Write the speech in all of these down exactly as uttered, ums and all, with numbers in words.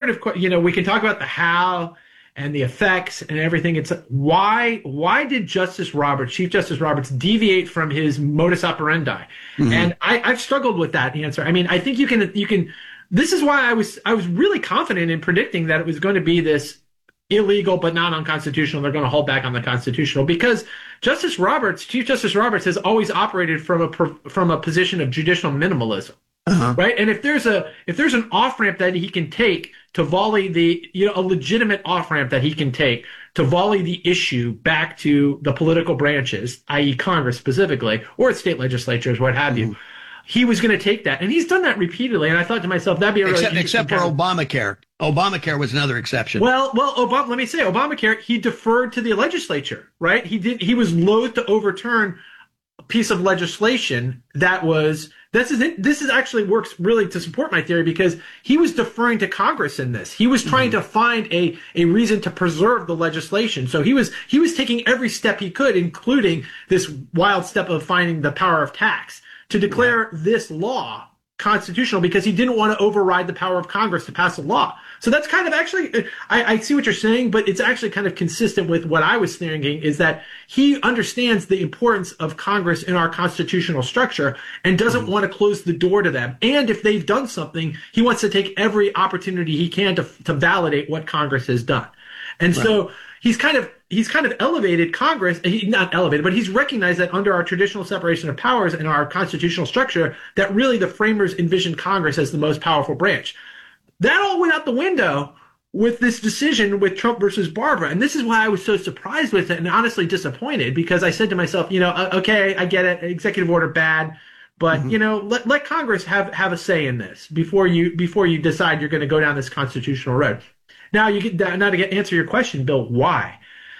imperative, you know, we can talk about the how and the effects and everything. It's why, why did Justice Roberts, Chief Justice Roberts, deviate from his modus operandi? Mm-hmm. And I, I've struggled with that answer. I mean, I think you can, you can, this is why I was, I was really confident in predicting that it was going to be this illegal but not unconstitutional. They're going to hold back on the constitutional, because Justice Roberts, Chief Justice Roberts, has always operated from a from a position of judicial minimalism, uh-huh. right? And if there's a if there's an off ramp that he can take to volley the you know a legitimate off ramp that he can take to volley the issue back to the political branches, that is, Congress specifically, or state legislatures, what have mm-hmm. you. He was going to take that, and he's done that repeatedly. And I thought to myself, that'd be a really except, except for Obamacare. Obamacare was another exception. Well, well, Obama. Let me say, Obamacare. He deferred to the legislature, right? He did. He was loath to overturn a piece of legislation that was. This is this is actually works really to support my theory, because he was deferring to Congress in this. He was trying mm-hmm. to find a a reason to preserve the legislation. So he was he was taking every step he could, including this wild step of finding the power of tax, to declare yeah. this law constitutional, because he didn't want to override the power of Congress to pass a law. So that's kind of actually, I, I see what you're saying, but it's actually kind of consistent with what I was thinking, is that he understands the importance of Congress in our constitutional structure and doesn't mm-hmm. want to close the door to them. And if they've done something, he wants to take every opportunity he can to, to validate what Congress has done. And right. so he's kind of, he's kind of elevated Congress, he, not elevated, but he's recognized that under our traditional separation of powers and our constitutional structure, that really the framers envisioned Congress as the most powerful branch. That all went out the window with this decision with Trump versus Barbara. And this is why I was so surprised with it and honestly disappointed, because I said to myself, you know, okay, I get it, executive order bad, but mm-hmm. you know, let let Congress have, have a say in this before you before you decide you're going to go down this constitutional road. Now you get now to get answer your question, Bill, why?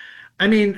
I mean,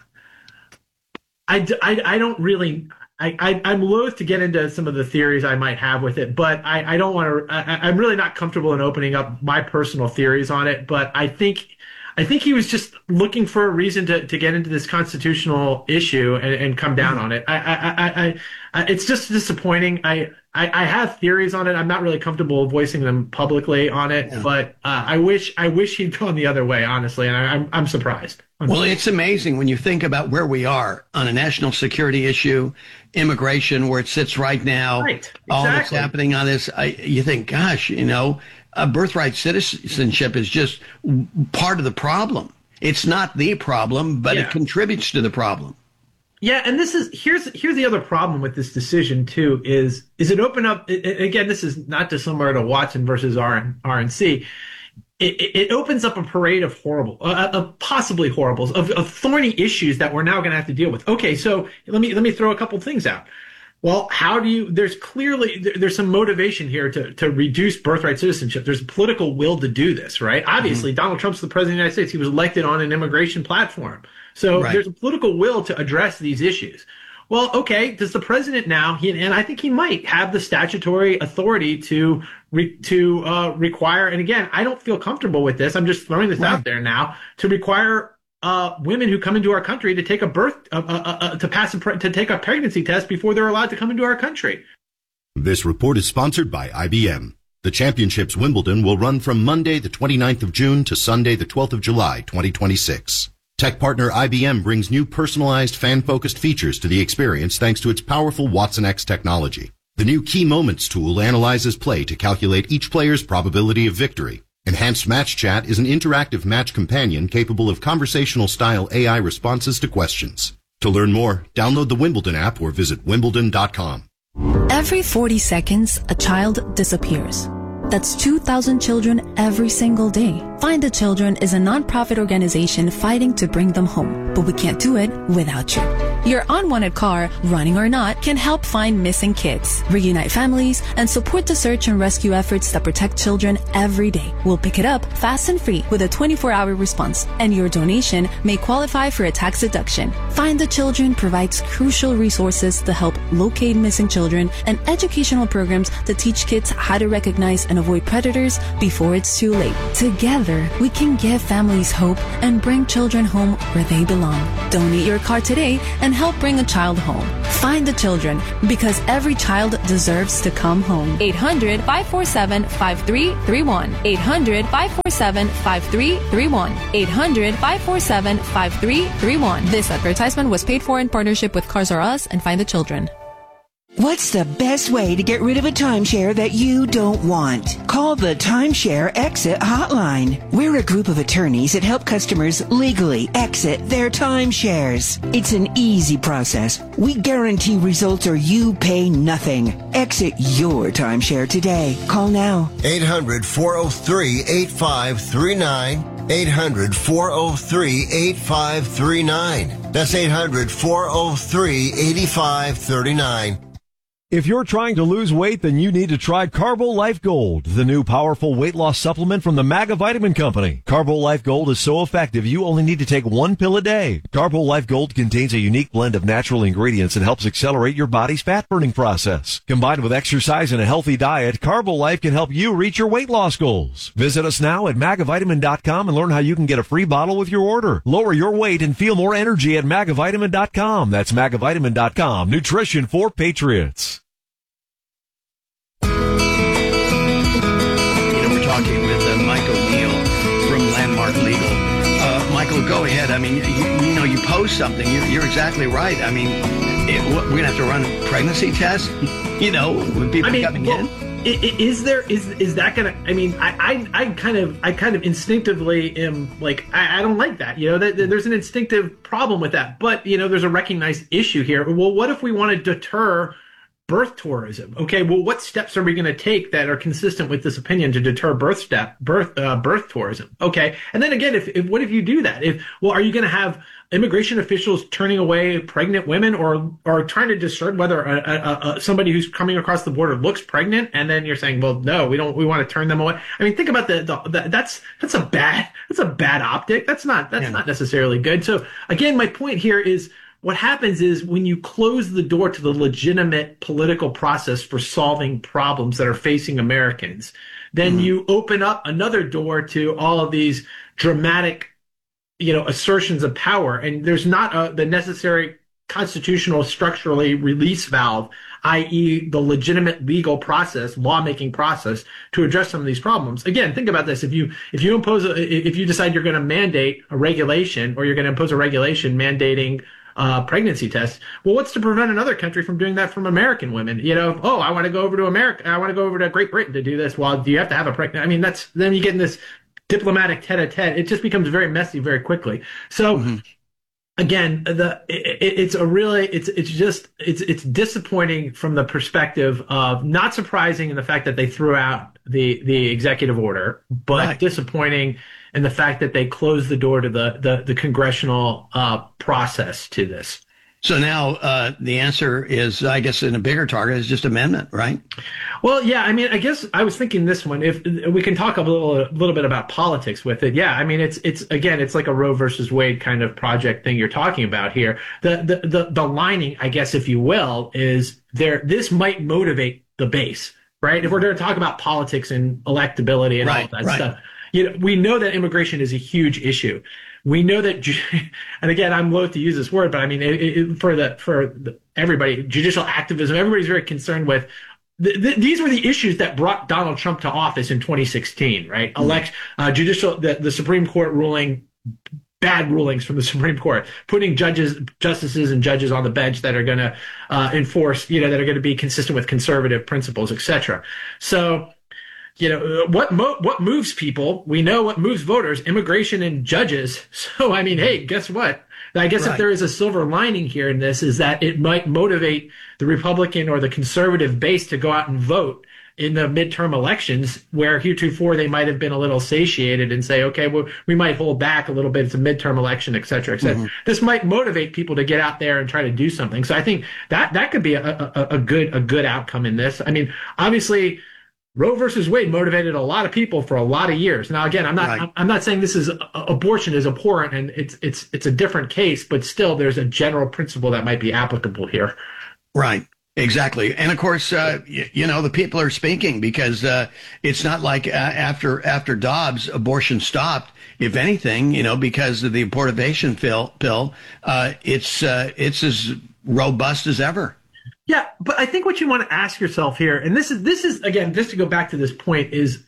I, I, I don't really, I, I, I'm loath to get into some of the theories I might have with it, but I, I don't want to, I, I'm really not comfortable in opening up my personal theories on it, but I think, I think he was just looking for a reason to, to get into this constitutional issue and, and come down on it. I, I, I, I, I it's just disappointing. I, I, I have theories on it. I'm not really comfortable voicing them publicly on it, yeah. but uh, I wish, I wish he'd gone the other way, honestly, and I, I'm, I'm surprised. Well, it's amazing when you think about where we are on a national security issue, immigration, where it sits right now, right, exactly. all that's happening on this. I, you think, gosh, you know, uh, birthright citizenship is just part of the problem. It's not the problem, but yeah. it contributes to the problem. Yeah, and this is here's here's the other problem with this decision too is is it open up it, again. This is not dissimilar to Watson versus R and C. It, it opens up a parade of horrible, uh, of possibly horribles, of, of thorny issues that we're now going to have to deal with. Okay, so let me let me throw a couple things out. Well, how do you? There's clearly there's some motivation here to to reduce birthright citizenship. There's a political will to do this, right? Obviously, mm-hmm. Donald Trump's the president of the United States. He was elected on an immigration platform, so right. there's a political will to address these issues. Well, okay, does the president now, he, and I think he might have the statutory authority to re, to uh, require, and again, I don't feel comfortable with this. I'm just throwing this right. out there now, to require uh, women who come into our country to take a birth, uh, uh, uh, to pass a pre- to take a pregnancy test before they're allowed to come into our country. This report is sponsored by I B M. The Championships Wimbledon will run from Monday, the twenty-ninth of June to Sunday, the twelfth of July, twenty twenty-six. Tech partner I B M brings new personalized, fan-focused features to the experience thanks to its powerful Watson X technology. The new Key Moments tool analyzes play to calculate each player's probability of victory. Enhanced Match Chat is an interactive match companion capable of conversational-style A I responses to questions. To learn more, download the Wimbledon app or visit wimbledon dot com. Every forty seconds, a child disappears. That's two thousand children every single day. Find the Children is a nonprofit organization fighting to bring them home, but we can't do it without you. Your unwanted car, running or not, can help find missing kids, reunite families, and support the search and rescue efforts that protect children every day. We'll pick it up fast and free with a twenty-four hour response, and your donation may qualify for a tax deduction. Find the Children provides crucial resources to help locate missing children and educational programs to teach kids how to recognize and avoid predators before it's too late. Together, we can give families hope and bring children home where they belong. Donate your car today and and help bring a child home. Find the children, because every child deserves to come home. eight hundred, five four seven, five three three one. eight hundred, five four seven, five three three one. eight hundred, five four seven, five three three one. This advertisement was paid for in partnership with Cars R Us and Find the Children. What's the best way to get rid of a timeshare that you don't want? Call the Timeshare Exit Hotline. We're a group of attorneys that help customers legally exit their timeshares. It's an easy process. We guarantee results or you pay nothing. Exit your timeshare today. Call now. eight hundred, four oh three, eight five three nine. eight hundred, four oh three, eight five three nine. That's eight hundred, four oh three, eight five three nine. If you're trying to lose weight, then you need to try Carbo Life Gold, the new powerful weight loss supplement from the Maga Vitamin Company. Carbo Life Gold is so effective, you only need to take one pill a day. Carbo Life Gold contains a unique blend of natural ingredients and helps accelerate your body's fat-burning process. Combined with exercise and a healthy diet, Carbo Life can help you reach your weight loss goals. Visit us now at maga vitamin dot com and learn how you can get a free bottle with your order. Lower your weight and feel more energy at maga vitamin dot com. That's maga vitamin dot com. Nutrition for patriots. Talking with uh, Mike O'Neill from Landmark Legal. Uh, Michael, go ahead. I mean, you, you know, you post something. You're, you're exactly right. I mean, it, we're going to have to run pregnancy tests, you know, with people I mean, coming well, in. Is there is is that gonna? I mean, I, I I kind of I kind of instinctively am like I, I don't like that. You know, that, that there's an instinctive problem with that. But you know, there's a recognized issue here. Well, what if we want to deter birth tourism? Okay, well, what steps are we going to take that are consistent with this opinion to deter birth step birth uh, birth tourism? Okay, and then again, if, if what if you do that? If well, are you going to have immigration officials turning away pregnant women, or or trying to discern whether a, a, a, somebody who's coming across the border looks pregnant, and then you're saying, well, no, we don't, we want to turn them away? I mean, think about the, the, the that's that's a bad that's a bad optic. That's not that's yeah. not necessarily good. So again, my point here is, what happens is when you close the door to the legitimate political process for solving problems that are facing Americans, then mm-hmm. you open up another door to all of these dramatic, you know, assertions of power. And there's not a, the necessary constitutional structurally release valve, that is the legitimate legal process, lawmaking process to address some of these problems. Again, think about this. If you, if you impose, a, if you decide you're going to mandate a regulation, or you're going to impose a regulation mandating Uh, pregnancy tests. Well, what's to prevent another country from doing that from American women? You know, oh, I want to go over to America. I want to go over to Great Britain to do this. Well, do you have to have a pregnant? I mean, that's, then you get in this diplomatic tete-a-tete. It just becomes very messy very quickly. So mm-hmm. again, the it, it's a really, it's it's just, it's it's disappointing from the perspective of, not surprising in the fact that they threw out the, the executive order, but right. disappointing and the fact that they closed the door to the the, the congressional uh, process to this. So now uh, the answer is, I guess, in a bigger target, is just amendment, right? Well, yeah. I mean, I guess I was thinking this one. If we can talk a little a little bit about politics with it, yeah. I mean, it's it's again, it's like a Roe versus Wade kind of project thing you're talking about here. The the the, the lining, I guess, if you will, is there. This might motivate the base, right? If we're going to talk about politics and electability and right, all that right. stuff. You know, we know that immigration is a huge issue. We know that, and again, I'm loath to use this word, but I mean, it, it, for the for the, everybody, judicial activism, everybody's very concerned with. The, the, these were the issues that brought Donald Trump to office in twenty sixteen, right? Mm-hmm. Elect, uh, judicial, the, the Supreme Court ruling, bad rulings from the Supreme Court, putting judges, justices, and judges on the bench that are going to uh, enforce, you know, that are going to be consistent with conservative principles, et cetera. So. You know, what mo- what moves people? We know what moves voters, immigration and judges. So, I mean, hey, guess what? I guess right. if there is a silver lining here in this, is that it might motivate the Republican or the conservative base to go out and vote in the midterm elections, where heretofore they might have been a little satiated and say, okay, well, we might hold back a little bit. It's a midterm election, et cetera, et cetera. Mm-hmm. This might motivate people to get out there and try to do something. So I think that that could be a, a, a good a good outcome in this. I mean, obviously, Roe versus Wade motivated a lot of people for a lot of years. Now, again, I'm not right. I'm not saying this is uh, abortion is abhorrent and it's it's it's a different case, but still, there's a general principle that might be applicable here. Right. Exactly. And of course, uh, you, you know, the people are speaking because uh, it's not like uh, after after Dobbs, abortion stopped. If anything, you know, because of the abortivation pill, pill uh, it's uh, it's as robust as ever. Yeah, but I think what you want to ask yourself here, and this is this is again, just to go back to this point, is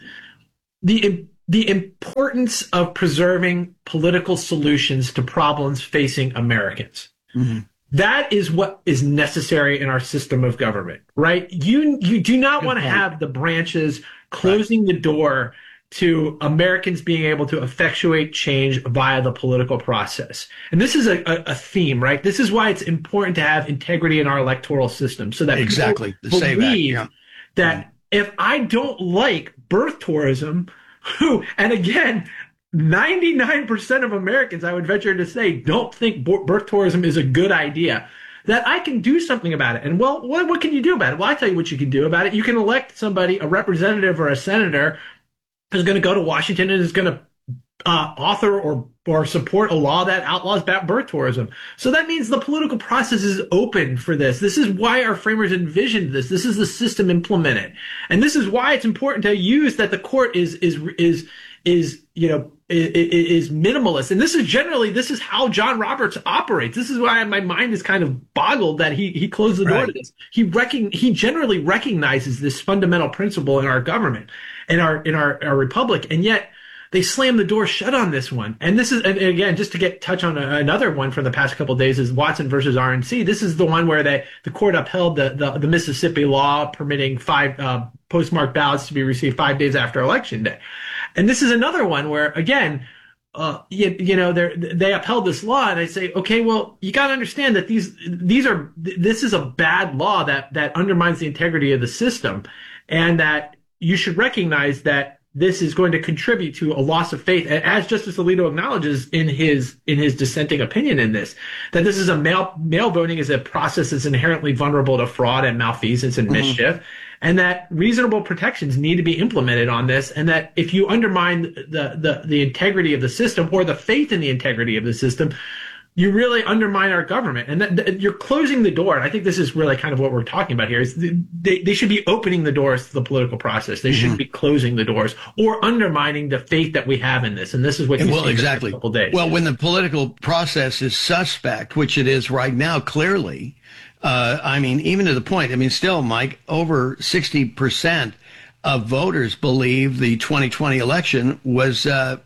the the importance of preserving political solutions to problems facing Americans. Mm-hmm. That is what is necessary in our system of government, right? You you do not Good want to point. have the branches closing right. the door to Americans being able to effectuate change via the political process. And this is a, a, a theme, right? This is why it's important to have integrity in our electoral system, so that exactly people Say believe that, yeah. that mm-hmm. if I don't like birth tourism, who, and again, ninety-nine percent of Americans, I would venture to say, don't think birth tourism is a good idea, that I can do something about it. And well, what, what can you do about it? Well, I tell you what you can do about it. You can elect somebody, a representative or a senator, who's going to go to Washington and is going to uh, author or or support a law that outlaws birth tourism. So that means the political process is open for this. This is why our framers envisioned this. This is the system implemented. And this is why it's important to use that the court is is is is you know is, is minimalist. And this is generally this is how John Roberts operates. This is why my mind is kind of boggled that he he closed the door right. to this. He recon, he generally recognizes this fundamental principle in our government, in our in our, our republic, and yet they slammed the door shut on this one. And this is, and again, just to get touch on a, another one from the past couple of days is Watson versus R N C. This is the one where they, the court upheld the, the, the Mississippi law permitting five uh, postmarked ballots to be received five days after Election Day. And this is another one where, again, uh, you, you know, they they upheld this law, and I say, okay, well, you got to understand that these these are this is a bad law that that undermines the integrity of the system, and that you should recognize that this is going to contribute to a loss of faith, as Justice Alito acknowledges in his in his dissenting opinion in this, that this is a mail mail voting is a process that's inherently vulnerable to fraud and malfeasance and mm-hmm. mischief, and that reasonable protections need to be implemented on this, and that if you undermine the the the integrity of the system or the faith in the integrity of the system, you really undermine our government, and that, that you're closing the door. And I think this is really kind of what we're talking about here is they, they should be opening the doors to the political process. They mm-hmm. shouldn't be closing the doors or undermining the faith that we have in this. And this is what you well, see exactly. in a couple days. Well, when the political process is suspect, which it is right now, clearly, uh, I mean, even to the point, I mean, still, Mike, over sixty percent of voters believe the twenty twenty election was, uh,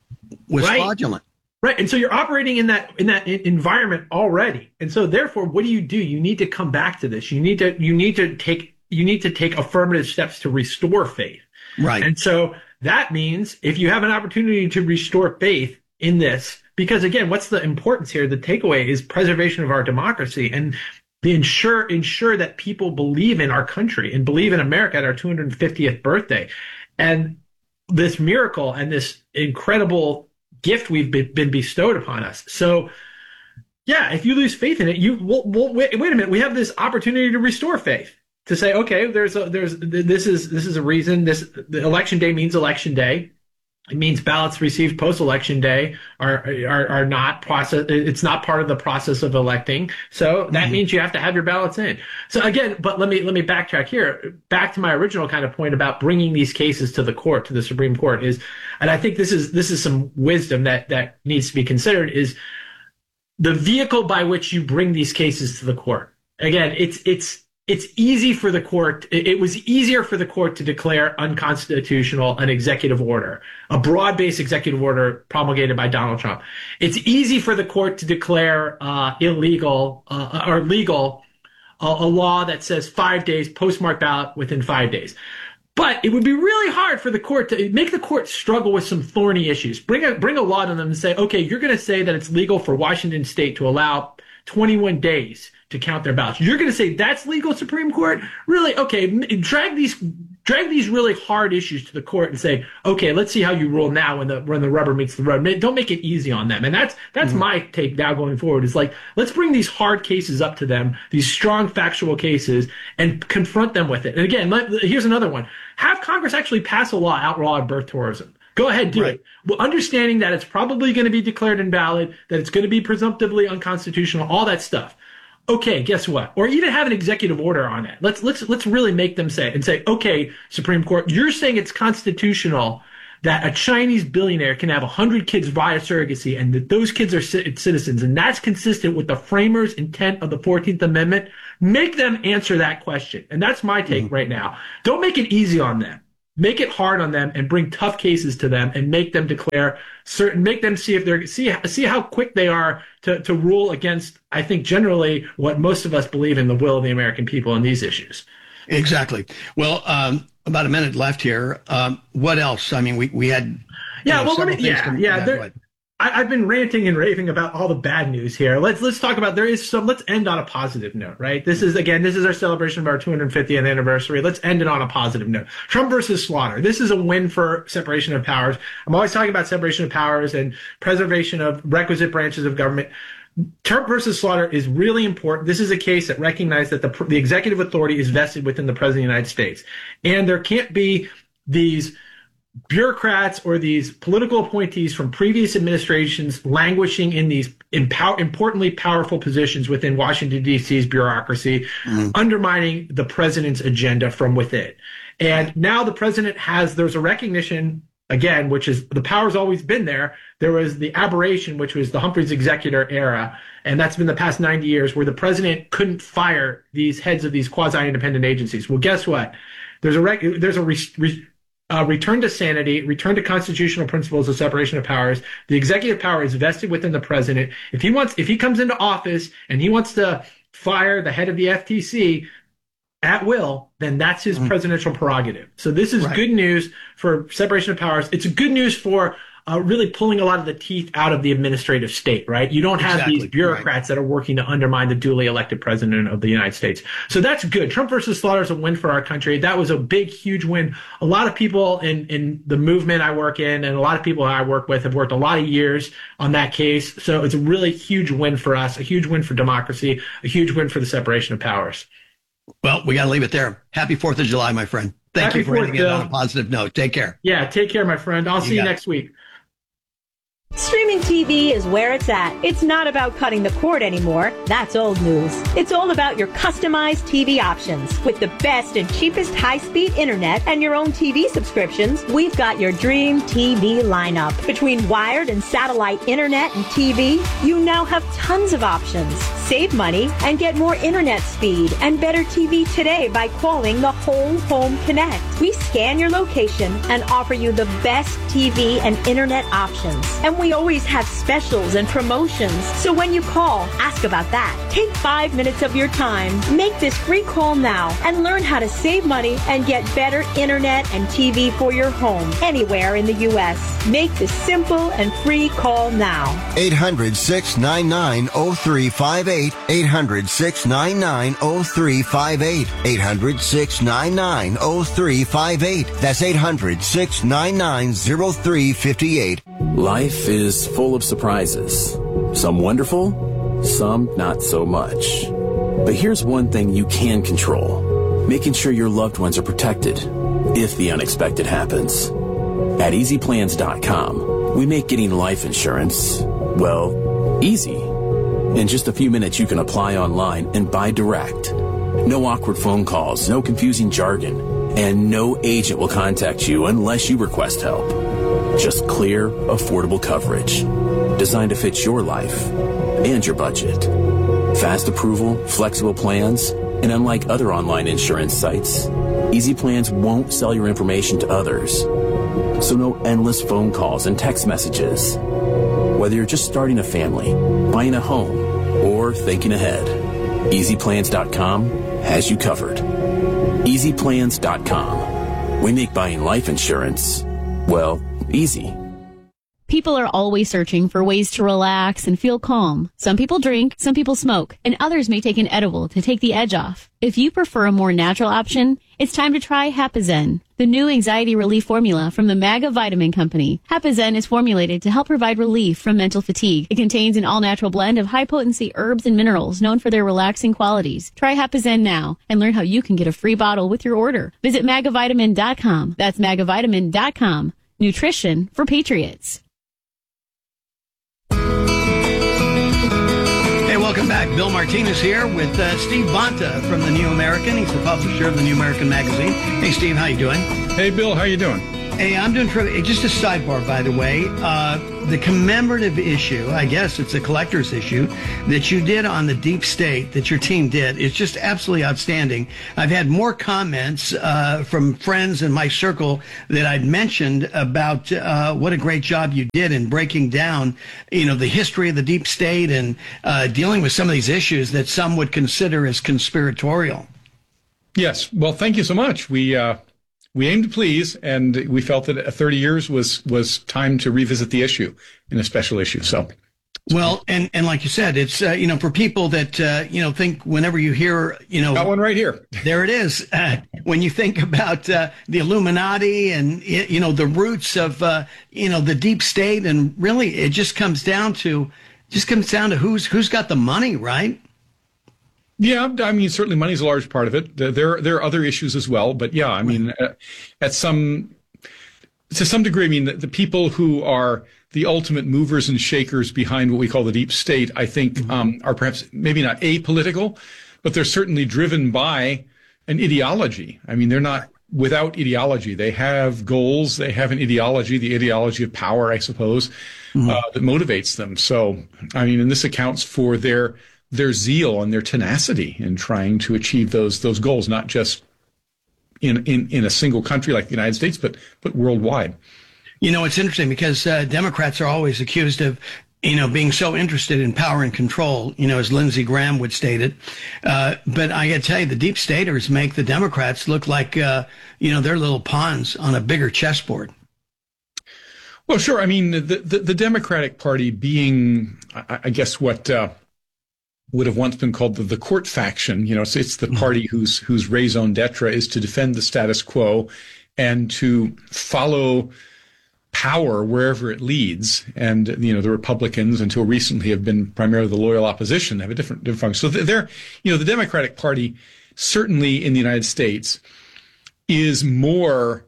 was right. fraudulent. Right. And so you're operating in that in that environment already. And so therefore, what do you do? You need to come back to this. You need to you need to take you need to take affirmative steps to restore faith. Right. And so that means if you have an opportunity to restore faith in this, because again, what's the importance here? The takeaway is preservation of our democracy and the ensure ensure that people believe in our country and believe in America at our two hundred fiftieth birthday. And this miracle and this incredible gift we've been, been bestowed upon us. So, yeah, if you lose faith in it, you well, well, wait, wait a minute. We have this opportunity to restore faith. To say, okay, there's a, there's this is this is a reason. This the election day means election day. It means ballots received post-election day are, are are not process. It's not part of the process of electing. So that mm-hmm. means you have to have your ballots in. So again, but let me let me backtrack here. Back to my original kind of point about bringing these cases to the court, to the Supreme Court, is, and I think this is this is some wisdom that that needs to be considered, is the vehicle by which you bring these cases to the court. Again, it's it's. It's easy for the court. It was easier for the court to declare unconstitutional an executive order, a broad-based executive order promulgated by Donald Trump. It's easy for the court to declare uh, illegal uh, or legal uh, a law that says five days postmarked ballot within five days. But it would be really hard for the court to make the court struggle with some thorny issues. Bring a bring a law to them and say, okay, you're going to say that it's legal for Washington State to allow twenty-one days to count their ballots. You're going to say that's legal, Supreme Court? Really? Okay, drag these drag these really hard issues to the court and say, okay, let's see how you rule now when the when the rubber meets the road. Don't make it easy on them. And that's that's mm-hmm. my take now going forward, is like, let's bring these hard cases up to them, these strong factual cases, and confront them with it. And again, let, here's another one. Have Congress actually pass a law outlawing birth tourism. Go ahead, do right. it. Well, understanding that it's probably going to be declared invalid, that it's going to be presumptively unconstitutional, all that stuff. okay, guess what? Or even have an executive order on it. Let's let's let's really make them say it and say, okay, Supreme Court, you're saying it's constitutional that a Chinese billionaire can have one hundred kids via surrogacy and that those kids are c- citizens, and that's consistent with the framers' intent of the fourteenth Amendment. Make them answer that question. And that's my take mm-hmm. right now. Don't make it easy on them. Make it hard on them and bring tough cases to them and make them declare certain, make them see if they're, see, see how quick they are to, to rule against, I think, generally what most of us believe in the will of the American people on these issues. Exactly. Well, um, about a minute left here. Um, what else? I mean, we, we had, yeah, you know, well, let me, yeah, come, yeah. There, I, I've been ranting and raving about all the bad news here. Let's let's talk about there is some. Let's end on a positive note, right? This is again, this is our celebration of our two hundred fiftieth anniversary. Let's end it on a positive note. Trump versus Slaughter. This is a win for separation of powers. I'm always talking about separation of powers and preservation of requisite branches of government. Trump versus Slaughter is really important. This is a case that recognized that the the executive authority is vested within the President of the United States, and there can't be these bureaucrats or these political appointees from previous administrations languishing in these empower, importantly powerful positions within Washington, D C's bureaucracy, mm. undermining the president's agenda from within. And now the president has, there's a recognition, again, which is the power's always been there. There was the aberration, which was the Humphreys executor era. And that's been the past ninety years where the president couldn't fire these heads of these quasi-independent agencies. Well, guess what? There's a, rec- there's a, re- re- Uh, return to sanity, return to constitutional principles of separation of powers. The executive power is vested within the president. If he wants, if he comes into office and he wants to fire the head of the F T C at will, then that's his mm-hmm. presidential prerogative. So this is right. good news for separation of powers. It's good news for uh, really pulling a lot of the teeth out of the administrative state, right? You don't have exactly. these bureaucrats right. that are working to undermine the duly elected president of the United States. So that's good. Trump versus Slaughter is a win for our country. That was a big, huge win. A lot of people in, in the movement I work in and a lot of people I work with have worked a lot of years on that case. So it's a really huge win for us, a huge win for democracy, a huge win for the separation of powers. Well, we got to leave it there. Happy fourth of July, my friend. Thank Happy you for ending it on a Bill. positive note. Take care. Yeah, take care, my friend. I'll see you, you next week. Streaming T V is where it's at. It's not about cutting the cord anymore. That's old news. It's all about your customized T V options. With the best and cheapest high-speed internet and your own T V subscriptions, we've got your dream T V lineup. Between wired and satellite internet and T V, you now have tons of options. Save money and get more internet speed and better T V today by calling the Whole Home Connect. We scan your location and offer you the best T V and internet options. And we always have specials and promotions. So when you call, ask about that. Take five minutes of your time. Make this free call now and learn how to save money and get better internet and T V for your home anywhere in the U S. Make the simple and free call now. eight hundred, six nine nine, oh three five eight. eight hundred, six nine nine, oh three five eight. eight hundred, six nine nine, oh three five eight. That's eight hundred, six nine nine, oh three five eight. Life is full of surprises. Some wonderful, some not so much. But here's one thing you can control. Making sure your loved ones are protected if the unexpected happens. At easy plans dot com, we make getting life insurance, well, easy. In just a few minutes, you can apply online and buy direct. No awkward phone calls, no confusing jargon, and no agent will contact you unless you request help. Just clear, affordable coverage designed to fit your life and your budget. Fast approval, flexible plans, and unlike other online insurance sites, Easy Plans won't sell your information to others. So no endless phone calls and text messages. Whether you're just starting a family, buying a home, or thinking ahead, easy plans dot com has you covered. easy plans dot com. We make buying life insurance, well, easy. People are always searching for ways to relax and feel calm. Some people drink, some people smoke, and others may take an edible to take the edge off. If you prefer a more natural option, it's time to try Hapazen, the new anxiety relief formula from the MAGA Vitamin Company. Hapazen is formulated to help provide relief from mental fatigue. It contains an all-natural blend of high-potency herbs and minerals known for their relaxing qualities. Try Hapazen now and learn how you can get a free bottle with your order. Visit maga vitamin dot com. That's maga vitamin dot com. Nutrition for Patriots. Welcome back. back. Bill Martinez here with uh, Steve Bonta from the New American. He's the publisher of the New American magazine. Hey, Steve, how you doing? Hey, Bill, how you doing? Hey, I'm doing terrific. Just a sidebar, by the way. Uh, the commemorative issue, I guess it's a collector's issue, that you did on the deep state, that your team did, is just absolutely outstanding. I've had more comments uh, from friends in my circle that I'd mentioned about uh, what a great job you did in breaking down, you know, the history of the deep state and uh, dealing with some of these issues that some would consider as conspiratorial. Yes. Well, thank you so much. We, uh, We aimed to please, and we felt that thirty years was was time to revisit the issue in a special issue. So, well, and and like you said, it's uh, you know, for people that uh, you know think whenever you hear you know got one right here, there it is. Uh, when you think about uh, the Illuminati and you know the roots of uh, you know the deep state, and really it just comes down to just comes down to who's who's got the money, right? Yeah, I mean, certainly money is a large part of it. There, there are other issues as well, but yeah, I mean, uh, at some, to some degree, I mean, the, the people who are the ultimate movers and shakers behind what we call the deep state, I think, mm-hmm. um, are perhaps maybe not apolitical, but they're certainly driven by an ideology. I mean, they're not without ideology. They have goals. They have an ideology, the ideology of power, I suppose, mm-hmm. uh, that motivates them. So, I mean, and this accounts for their their zeal and their tenacity in trying to achieve those those goals, not just in, in, in a single country like the United States, but but worldwide. You know, it's interesting because uh, Democrats are always accused of, you know, being so interested in power and control, you know, as Lindsey Graham would state it. Uh, but I got to tell you, the deep staters make the Democrats look like, uh, you know, they're little pawns on a bigger chessboard. Well, sure. I mean, the, the, the Democratic Party being, I, I guess, what uh, would have once been called the, the court faction. You know, it's, it's the party whose whose raison d'etre is to defend the status quo and to follow power wherever it leads. And, you know, the Republicans, until recently, have been primarily the loyal opposition, they have a different, different function. So they're, you know, the Democratic Party, certainly in the United States, is more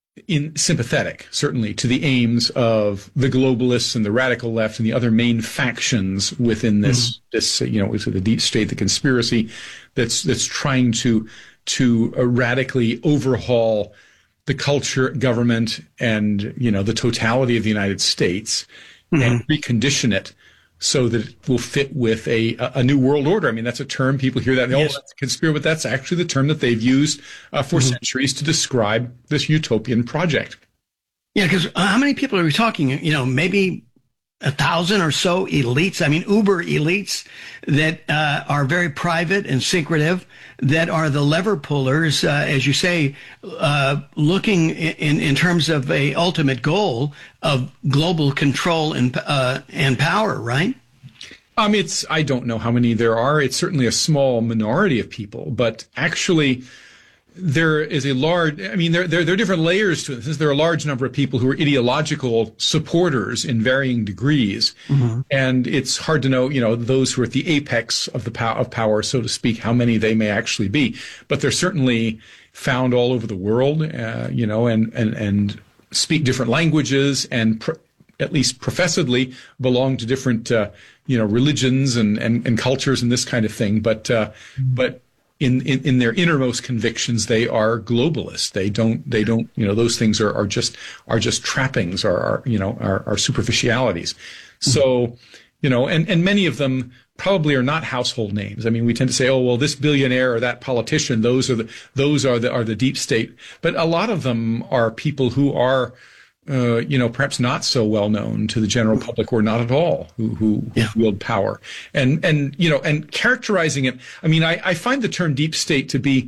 in sympathetic, certainly, to the aims of the globalists and the radical left and the other main factions within this, mm-hmm. this, you know, the deep state, the conspiracy that's, that's trying to, to uh, radically overhaul the culture, government, and, you know, the totality of the United States, mm-hmm. and recondition it so that it will fit with a a new world order. I mean, that's a term people hear that. Yes. Oh, that's a conspiracy, but that's actually the term that they've used uh, for mm-hmm. centuries to describe this utopian project. Yeah, because uh, how many people are we talking? You know, maybe a thousand or so elites. I mean, uber elites that uh, are very private and secretive, that are the lever pullers, uh, as you say, uh, looking in, in terms of a ultimate goal of global control and uh, and power, right? Um, it's I don't know how many there are. It's certainly a small minority of people, but actually, there is a large, I mean, there, there, there are different layers to this. There are a large number of people who are ideological supporters in varying degrees. Mm-hmm. And it's hard to know, you know, those who are at the apex of the pow- of power, so to speak, how many they may actually be. But they're certainly found all over the world, uh, you know, and, and, and speak different languages and pr- at least professedly belong to different, uh, you know, religions and, and, and cultures and this kind of thing. But, uh, mm-hmm. but, In, in, in their innermost convictions, they are globalists. They don't, they don't, you know, those things are, are just, are just trappings, are, are you know, are, are superficialities. Mm-hmm. So, you know, and, and many of them probably are not household names. I mean, we tend to say, oh, well, this billionaire or that politician, those are the, those are the, are the deep state. But a lot of them are people who are, Uh, you know, perhaps not so well known to the general public, or not at all, who who yeah. wield power, and and you know, and characterizing it. I mean, I, I find the term deep state to be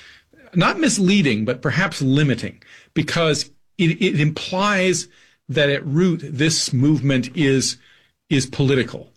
not misleading, but perhaps limiting, because it, it implies that at root this movement is is political,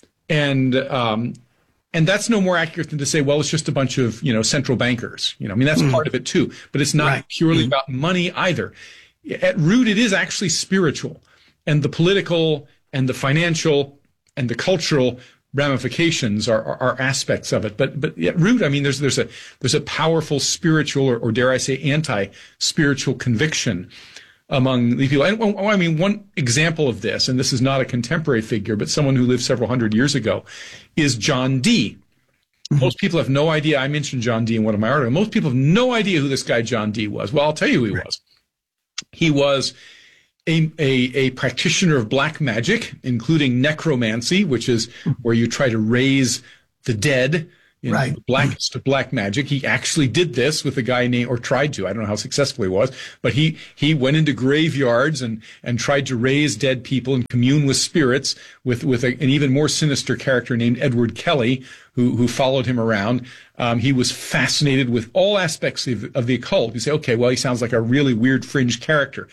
and um, and that's no more accurate than to say, well, it's just a bunch of you know central bankers. You know, I mean, that's mm. part of it too, but it's not right. purely mm. about money either. At root, it is actually spiritual, and the political and the financial and the cultural ramifications are, are, are aspects of it. But but at root, I mean, there's there's a there's a powerful spiritual, or, or dare I say, anti-spiritual conviction among these people. And well, I mean, one example of this, and this is not a contemporary figure, but someone who lived several hundred years ago, is John Dee. Mm-hmm. Most people have no idea. I mentioned John Dee in one of my articles. Most people have no idea who this guy John Dee was. Well, I'll tell you who he right. was. He was a, a, a practitioner of black magic, including necromancy, which is where you try to raise the dead. You know, right. the blackest of black magic. He actually did this with a guy named, or tried to, I don't know how successful he was, but he, he went into graveyards and, and tried to raise dead people and commune with spirits with, with a, an even more sinister character named Edward Kelly, who, who followed him around. Um, he was fascinated with all aspects of, of the occult. You say, okay, well, he sounds like a really weird fringe character.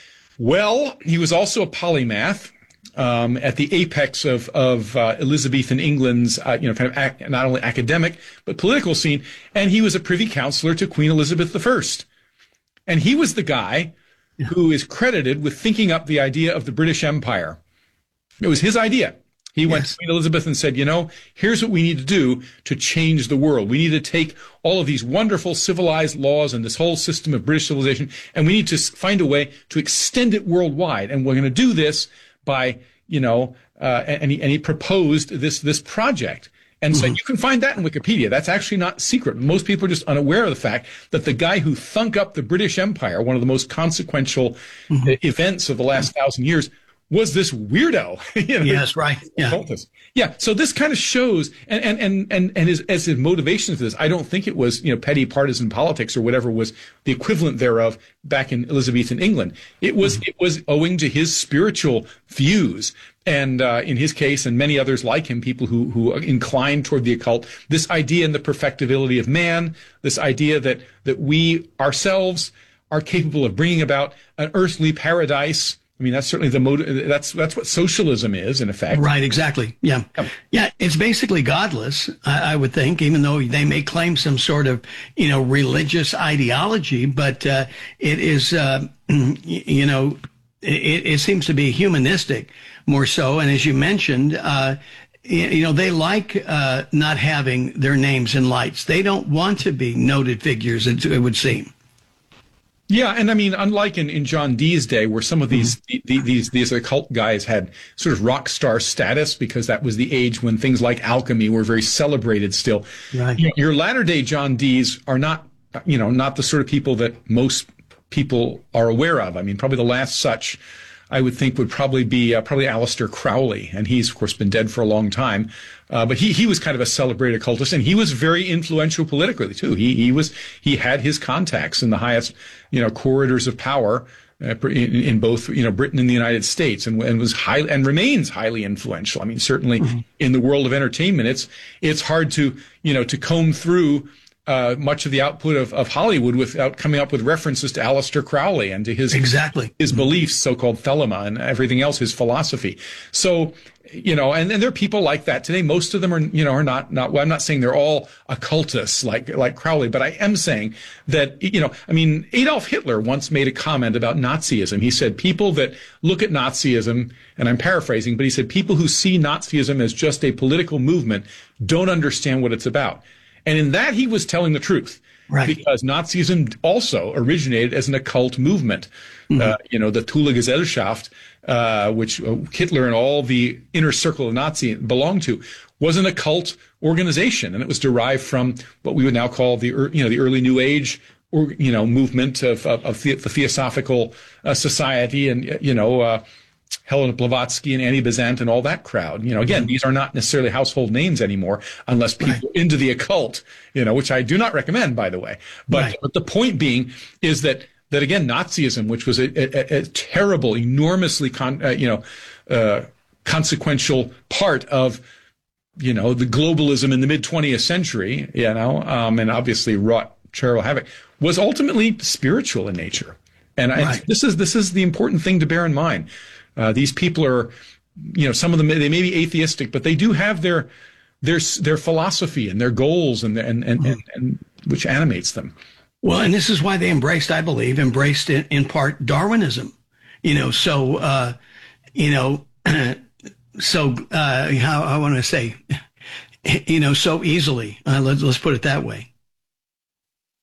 Well, he was also a polymath. Um, at the apex of, of uh, Elizabethan England's, uh, you know, kind of ac- not only academic, but political scene. And he was a privy councillor to Queen Elizabeth the First. And he was the guy yeah. who is credited with thinking up the idea of the British Empire. It was his idea. He yes. went to Queen Elizabeth and said, you know, here's what we need to do to change the world. We need to take all of these wonderful civilized laws and this whole system of British civilization, and we need to find a way to extend it worldwide. And we're going to do this by, you know, uh, and he, and he proposed this, this project. And so mm-hmm. you can find that in Wikipedia. That's actually not secret. Most people are just unaware of the fact that the guy who thunk up the British Empire, one of the most consequential mm-hmm. events of the last thousand years, was this weirdo. you know, yes, right. Yeah. Cultist. Yeah. So this kind of shows, and, and, and, and, and his, as his motivation for this, I don't think it was, you know, petty partisan politics or whatever was the equivalent thereof back in Elizabethan England. It was, mm-hmm. it was owing to his spiritual views. And, uh, in his case and many others like him, people who, who incline toward the occult, this idea in the perfectibility of man, this idea that, that we ourselves are capable of bringing about an earthly paradise. I mean, that's certainly the motive. That's, that's what socialism is, in effect. Right, exactly. Yeah. Yep. Yeah, it's basically godless, I, I would think, even though they may claim some sort of, you know, religious ideology, but, uh, it is, uh, you know, it, it seems to be humanistic more so. And as you mentioned, uh, you know, they like, uh, not having their names in lights. They don't want to be noted figures, it, it would seem. Yeah, and I mean, unlike in, in John Dee's day, where some of these mm-hmm. these these occult guys had sort of rock star status because that was the age when things like alchemy were very celebrated still. Right. You know, your latter day John Dees are not, you know, not the sort of people that most people are aware of. I mean, probably the last such, I would think, would probably be uh, probably Aleister Crowley, and he's of course been dead for a long time. Uh, but he he was kind of a celebrated occultist, and he was very influential politically too. He he was he had his contacts in the highest, you know, corridors of power uh, in, in both, you know, Britain and the United States, and, and was high and remains highly influential. I mean, certainly mm-hmm. in the world of entertainment, it's it's hard to you know to comb through Uh, much of the output of, of Hollywood without coming up with references to Aleister Crowley and to his exactly his beliefs, so-called thelema, and everything else, his philosophy. So, you know, and, and there are people like that today. Most of them are, you know, are not not. Well, I'm not saying they're all occultists like like Crowley, but I am saying that, you know, I mean, Adolf Hitler once made a comment about Nazism. He said people that look at Nazism, and I'm paraphrasing, but he said people who see Nazism as just a political movement don't understand what it's about. And in that, he was telling the truth, right? Because Nazism also originated as an occult movement. Mm-hmm. Uh, you know, the Thule Gesellschaft, uh, which Hitler and all the inner circle of Nazi belonged to, was an occult organization, and it was derived from what we would now call the, you know, the early New Age, or you know, movement of of, of the, the Theosophical uh, Society, and you know. Uh, Helena Blavatsky and Annie Besant and all that crowd. You know, again, mm-hmm. these are not necessarily household names anymore unless people right. are into the occult, you know, which I do not recommend, by the way. But, right. but the point being is that, that again, Nazism, which was a, a, a terrible, enormously, con, uh, you know, uh, consequential part of, you know, the globalism in the mid twentieth century, you know, um, and obviously wrought terrible havoc, was ultimately spiritual in nature. And right. I, this is, this is the important thing to bear in mind. Uh, these people are, you know, some of them, they may be atheistic, but they do have their, their, their philosophy and their goals and, and, and, and, and which animates them. Well, and this is why they embraced, I believe, embraced in, in part Darwinism, you know, so, uh, you know, so, uh, how I want to say, you know, so easily, uh, let's, let's put it that way.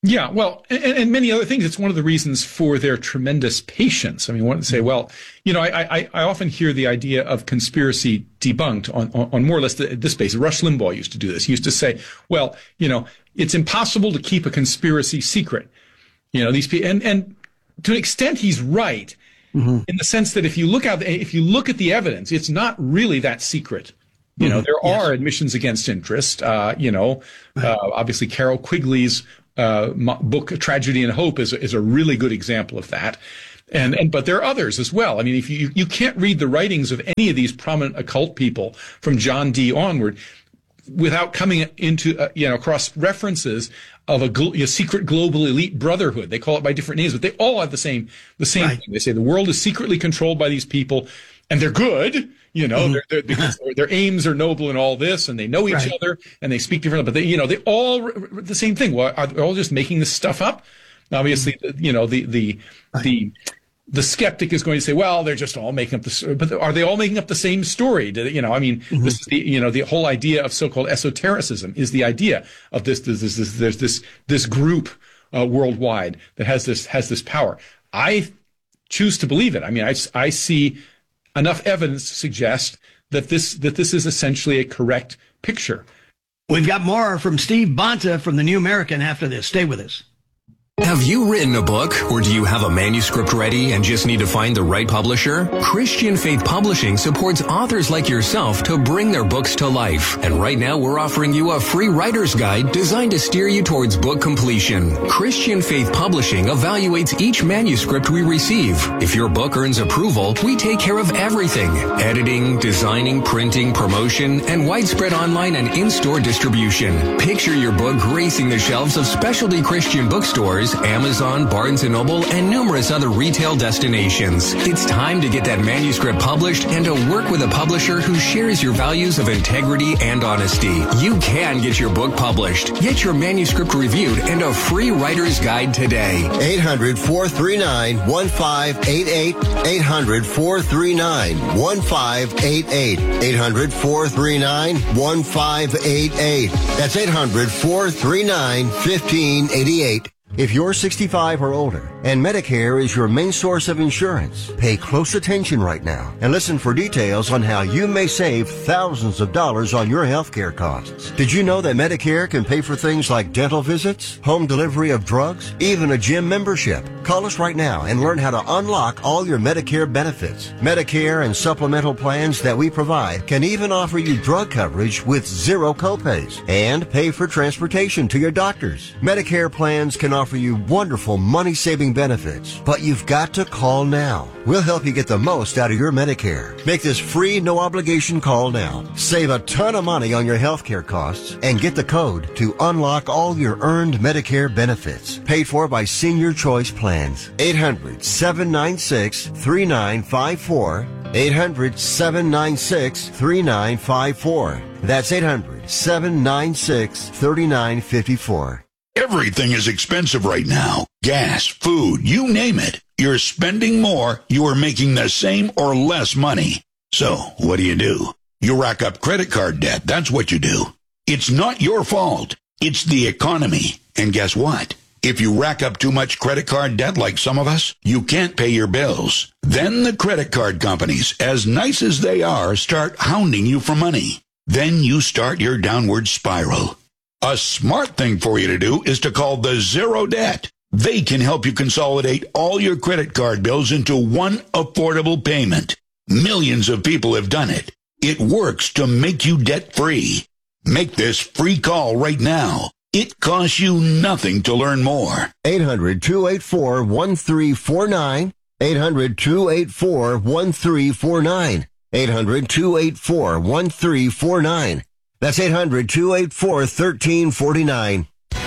Yeah, well, and, and many other things. It's one of the reasons for their tremendous patience. I mean, one to say, well, you know, I, I, I often hear the idea of conspiracy debunked on, on, on more or less the, this basis. Rush Limbaugh used to do this. He used to say, well, you know, it's impossible to keep a conspiracy secret. You know, these people, and, and to an extent, he's right, mm-hmm. in the sense that if you look out, if you look at the evidence, it's not really that secret. You know, mm-hmm. there yes. are admissions against interest. Uh, you know, uh, obviously Carol Quigley's uh, book Tragedy and Hope is is a really good example of that. And and but there are others as well. I mean, if you you can't read the writings of any of these prominent occult people from John Dee onward without coming into uh, you know across references of a, gl- a secret global elite brotherhood. They call it by different names, but they all have the same the same right. thing. They say the world is secretly controlled by these people, and they're good. You know, mm-hmm. they're, they're, because their, their aims are noble and all this, and they know each right. other, and they speak differently. But they, you know, they all the same thing. Well, are they all just making this stuff up? Obviously, mm-hmm. you know, the the right. the the skeptic is going to say, well, they're just all making up the. But are they all making up the same story? Do they, you know, I mean, mm-hmm. this is the you know the whole idea of so-called esotericism is the idea of this. This this this there's this this group uh, worldwide that has this has this power. I choose to believe it. I mean, I I see enough evidence to suggest that this that this is essentially a correct picture. We've got more from Steve Bonta from the New American after this. Stay with us. Have you written a book, or do you have a manuscript ready and just need to find the right publisher? Christian Faith Publishing supports authors like yourself to bring their books to life. And right now we're offering you a free writer's guide designed to steer you towards book completion. Christian Faith Publishing evaluates each manuscript we receive. If your book earns approval, we take care of everything: editing, designing, printing, promotion, and widespread online and in-store distribution. Picture your book gracing the shelves of specialty Christian bookstores, Amazon, Barnes and Noble, and numerous other retail destinations. It's time to get that manuscript published and to work with a publisher who shares your values of integrity and honesty. You can get your book published. Get your manuscript reviewed and a free writer's guide today. eight hundred, four three nine, one five eight eight. eight hundred, four three nine, one five eight eight. eight hundred, four three nine, one five eight eight. That's eight hundred, four three nine, one five eight eight. If you're sixty-five or older and Medicare is your main source of insurance, pay close attention right now and listen for details on how you may save thousands of dollars on your health care costs. Did you know that Medicare can pay for things like dental visits, home delivery of drugs, even a gym membership? Call us right now and learn how to unlock all your Medicare benefits. Medicare and supplemental plans that we provide can even offer you drug coverage with zero copays and pay for transportation to your doctors. Medicare plans can offer offer you wonderful money-saving benefits, but you've got to call now. We'll help you get the most out of your Medicare. Make this free, no-obligation call now. Save a ton of money on your health care costs and get the code to unlock all your earned Medicare benefits. Paid for by Senior Choice Plans. eight hundred, seven nine six, three nine five four. eight hundred, seven nine six, three nine five four. That's eight hundred, seven nine six, three nine five four. Everything is expensive right now. Gas, food, you name it. You're spending more, you are making the same or less money. So, what do you do? You rack up credit card debt. That's what you do. It's not your fault. It's the economy. And guess what? If you rack up too much credit card debt like some of us, you can't pay your bills. Then the credit card companies, as nice as they are, start hounding you for money. Then you start your downward spiral. A smart thing for you to do is to call the Zero Debt. They can help you consolidate all your credit card bills into one affordable payment. Millions of people have done it. It works to make you debt-free. Make this free call right now. It costs you nothing to learn more. eight hundred, two eight four, one three four nine. eight hundred, two eight four, one three four nine. eight hundred, two eight four, one three four nine. That's eight hundred, two eight four, one three four nine.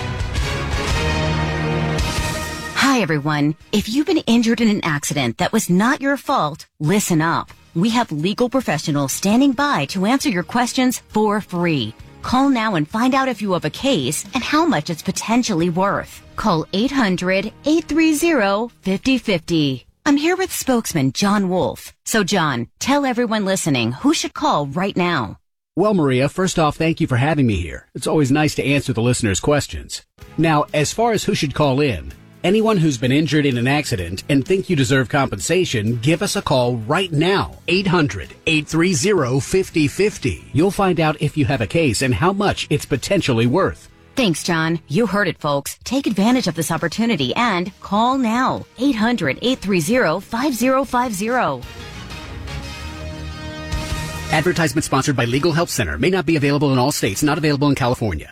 Hi, everyone. If you've been injured in an accident that was not your fault, listen up. We have legal professionals standing by to answer your questions for free. Call now and find out if you have a case and how much it's potentially worth. Call eight hundred, eight three zero, five zero five zero. I'm here with spokesman John Wolf. So, John, tell everyone listening who should call right now. Well, Maria, first off, thank you for having me here. It's always nice to answer the listeners' questions. Now, as far as who should call in, anyone who's been injured in an accident and think you deserve compensation, give us a call right now. eight hundred, eight three zero, five zero five zero. You'll find out if you have a case and how much it's potentially worth. Thanks, John. You heard it, folks. Take advantage of this opportunity and call now. eight hundred, eight three zero, five zero five zero. Advertisement sponsored by Legal Help Center. May not be available in all states. Not available in California.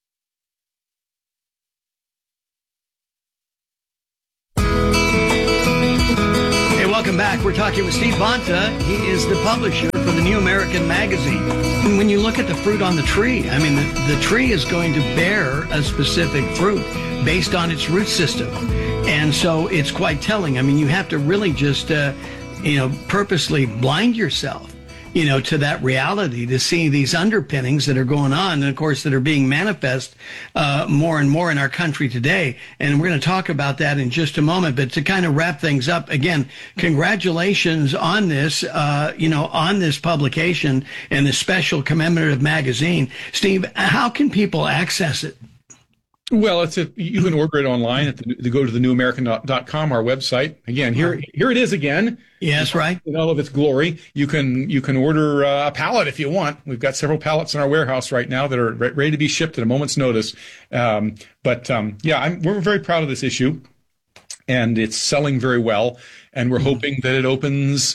Hey, welcome back. We're talking with Steve Bonta. He is the publisher for the New American Magazine. And when you look at the fruit on the tree, I mean, the, the tree is going to bear a specific fruit based on its root system. And so it's quite telling. I mean, you have to really just, uh, you know, purposely blind yourself, you know, to that reality, to see these underpinnings that are going on, and of course that are being manifest uh, more and more in our country today. And we're going to talk about that in just a moment. But to kind of wrap things up, again, congratulations on this, uh, you know, on this publication and the special commemorative magazine. Steve, how can people access it? Well, it's a, you can order it online at the, the go to the new american dot com, our website. Again, here here it is again. Yes, right. In all of its glory. You can you can order uh, a pallet if you want. We've got several pallets in our warehouse right now that are re- ready to be shipped at a moment's notice. Um, but um, yeah, I'm, we're very proud of this issue, and it's selling very well. And we're mm-hmm. hoping that it opens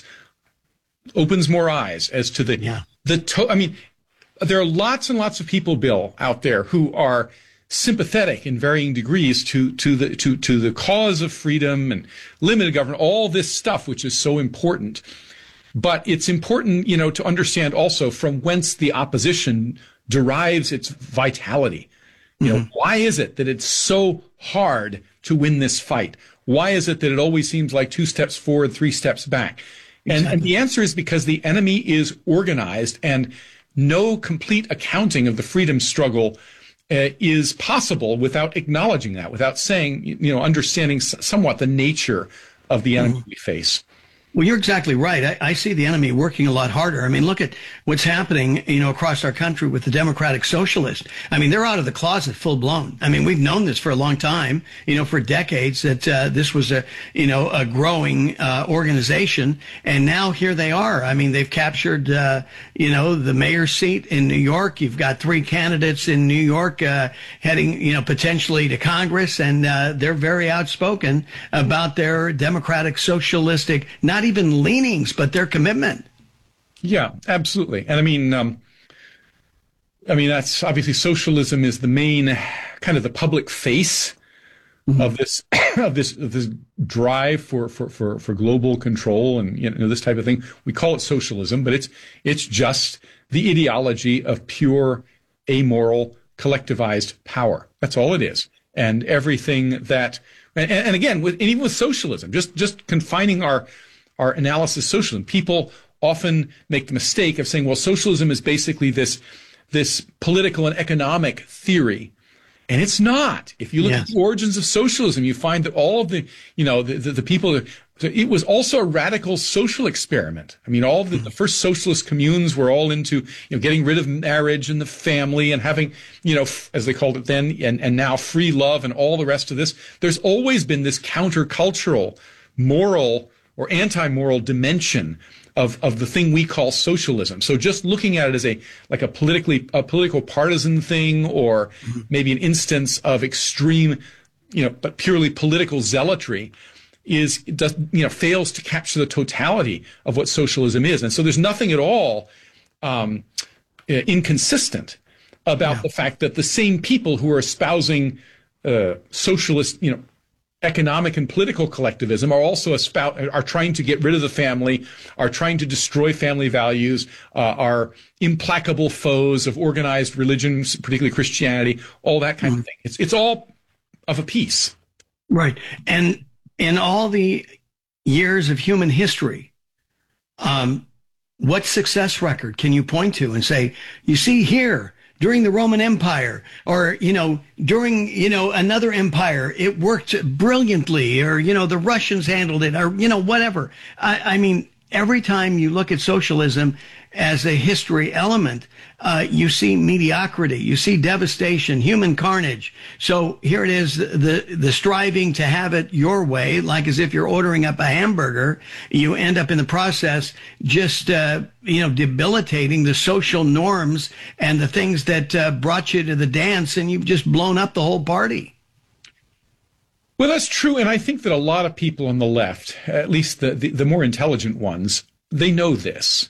opens more eyes as to the yeah. the. To- I mean, there are lots and lots of people, Bill, out there who are sympathetic in varying degrees to to the to to the cause of freedom and limited government, all this stuff which is so important. But it's important, you know, to understand also from whence the opposition derives its vitality. You know, mm-hmm. why is it that it's so hard to win this fight? Why is it that it always seems like two steps forward, three steps back? Exactly. And, and the answer is because the enemy is organized, and no complete accounting of the freedom struggle Uh, is possible without acknowledging that, without saying, you know, understanding s- somewhat the nature of the enemy mm-hmm. we face. Well, you're exactly right. I, I see the enemy working a lot harder. I mean, look at what's happening, you know, across our country with the Democratic Socialists. I mean, they're out of the closet full blown. I mean, we've known this for a long time, you know, for decades, that uh, this was a, you know, a growing uh, organization. And now here they are. I mean, they've captured, uh, you know, the mayor's seat in New York. You've got three candidates in New York uh, heading, you know, potentially to Congress. And uh, they're very outspoken about their Democratic Socialistic, not even leanings, but their commitment. Yeah, absolutely. And I mean, um, I mean, that's obviously socialism is the main kind of the public face mm-hmm. of this, of this, of this drive for, for, for, for global control and, you know, this type of thing. We call it socialism, but it's, it's just the ideology of pure, amoral, collectivized power. That's all it is. And everything that, and, and again, with, and even with socialism, just, just confining our, our analysis socialism. People often make the mistake of saying, well, socialism is basically this, this political and economic theory. And it's not. If you look yes. at the origins of socialism, you find that all of the, you know, the, the, the people, so it was also a radical social experiment. I mean, all of the, the first socialist communes were all into, you know, getting rid of marriage and the family and having, you know, f- as they called it then, and, and now free love and all the rest of this. There's always been this countercultural, moral, or anti-moral dimension of, of the thing we call socialism. So just looking at it as a, like a politically, a political partisan thing, or mm-hmm. maybe an instance of extreme, you know, but purely political zealotry is, does, you know, fails to capture the totality of what socialism is. And so there's nothing at all, um, inconsistent about yeah. the fact that the same people who are espousing, uh, socialist, you know, economic and political collectivism are also espout- are trying to get rid of the family, are trying to destroy family values, uh, are implacable foes of organized religions, particularly Christianity, all that kind mm-hmm. of thing. It's it's all of a piece. Right. And in all the years of human history, um, what success record can you point to and say, you see here, during the Roman Empire, or, you know, during, you know, another empire, it worked brilliantly, or, you know, the Russians handled it, or, you know, whatever. I, I mean, every time you look at socialism as a history element, uh, you see mediocrity, you see devastation, human carnage. So here it is, the, the, the striving to have it your way, like as if you're ordering up a hamburger, you end up in the process just, uh, you know, debilitating the social norms and the things that uh, brought you to the dance, and you've just blown up the whole party. Well, that's true. And I think that a lot of people on the left, at least the, the, the more intelligent ones, they know this.